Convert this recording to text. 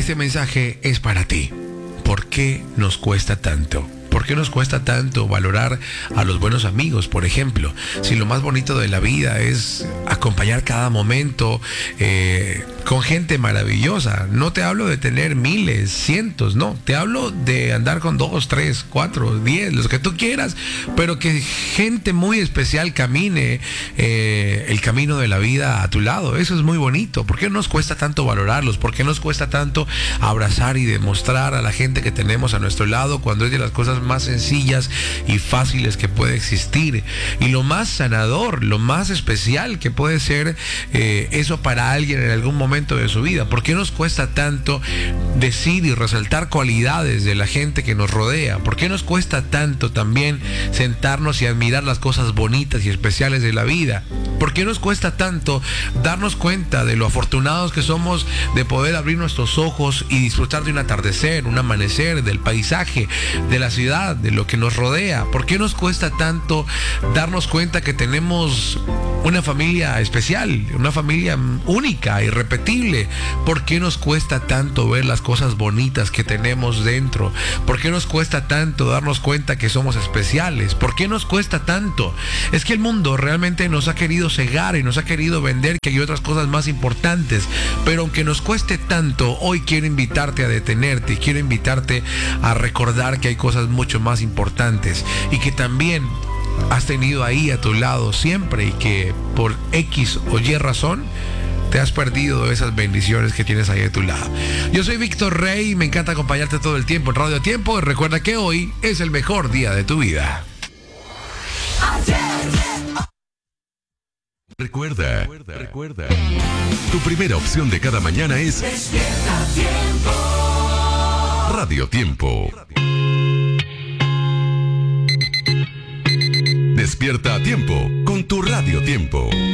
Este mensaje es para ti. ¿Por qué nos cuesta tanto? ¿Por qué nos cuesta tanto valorar a los buenos amigos, por ejemplo? Si lo más bonito de la vida es acompañar cada momento con gente maravillosa. No te hablo de tener miles, cientos, no. Te hablo de andar con 2, 3, 4, 10, los que tú quieras, pero que gente muy especial camine el camino de la vida a tu lado. Eso es muy bonito. ¿Por qué nos cuesta tanto valorarlos? ¿Por qué nos cuesta tanto abrazar y demostrar a la gente que tenemos a nuestro lado cuando es de las cosas más sencillas y fáciles que puede existir? Y lo más sanador, lo más especial que puede ser eso para alguien en algún momento de su vida. ¿Por qué nos cuesta tanto decir y resaltar cualidades de la gente que nos rodea? ¿Por qué nos cuesta tanto también sentarnos y admirar las cosas bonitas y especiales de la vida? ¿Por qué nos cuesta tanto darnos cuenta de lo afortunados que somos de poder abrir nuestros ojos y disfrutar de un atardecer, un amanecer, del paisaje, de la ciudad, de lo que nos rodea? ¿Por qué nos cuesta tanto darnos cuenta que tenemos una familia especial, una familia única, irrepetible? ¿Por qué nos cuesta tanto ver las cosas bonitas que tenemos dentro? ¿Por qué nos cuesta tanto darnos cuenta que somos especiales? ¿Por qué nos cuesta tanto? Es que el mundo realmente nos ha querido cegar y nos ha querido vender que hay otras cosas más importantes, pero aunque nos cueste tanto, hoy quiero invitarte a detenerte, quiero invitarte a recordar que hay cosas mucho más importantes y que también has tenido ahí a tu lado siempre y que por X o Y razón te has perdido esas bendiciones que tienes ahí a tu lado. Yo soy Víctor Rey y me encanta acompañarte todo el tiempo en Radio Tiempo. Y recuerda que hoy es el mejor día de tu vida. Recuerda. Tu primera opción de cada mañana es Despierta Tiempo. Radio Tiempo. Despierta a tiempo con tu Radio Tiempo.